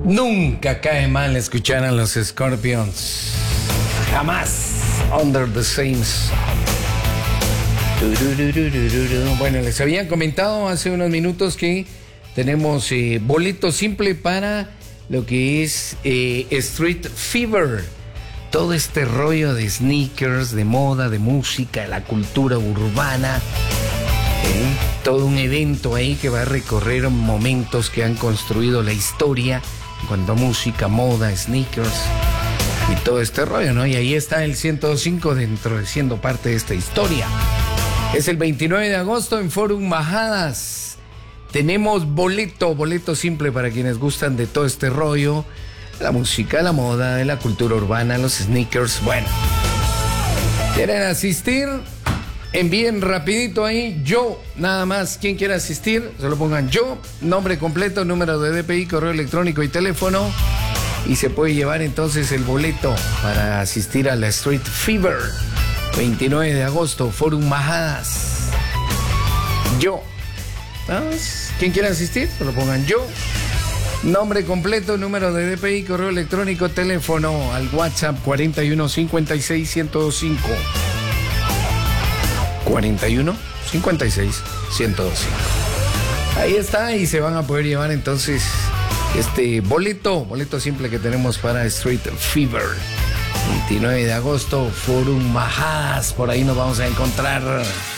Nunca cae mal escuchar a los Scorpions. Jamás. Under the Same Sun. Bueno, les había comentado hace unos minutos que tenemos boleto simple para lo que es Street Fever. Todo este rollo de sneakers, de moda, de música, de la cultura urbana. Todo un evento ahí que va a recorrer momentos que han construido la historia en cuanto a música, moda, sneakers y todo este rollo, ¿no? Y ahí está el 105 siendo parte de esta historia. Es el 29 de agosto en Forum Bajadas. Tenemos boleto simple para quienes gustan de todo este rollo, la música, la moda, de la cultura urbana, los sneakers. Bueno, ¿quieren asistir? Envíen rapidito ahí, yo, nada más. ¿Quién quiere asistir? Se lo pongan yo, nombre completo, número de DPI, correo electrónico y teléfono. Y se puede llevar entonces el boleto para asistir a la Street Fever. 29 de agosto, Forum Bajadas. Yo. ¿Quién quiere asistir? Se lo pongan yo. Nombre completo, número de DPI, correo electrónico, teléfono al WhatsApp 41 56 1025. 41 56 1025. Ahí está, y se van a poder llevar entonces este boleto simple que tenemos para Street Fever. 29 de agosto, Forum Bajadas. Por ahí nos vamos a encontrar.